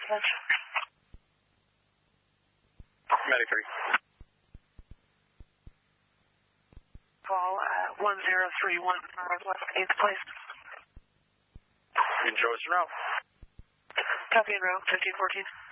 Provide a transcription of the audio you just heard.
message. Medic 3. Call 1031 Northwest 8th Place. You can show us your route. Copy en route, 1514.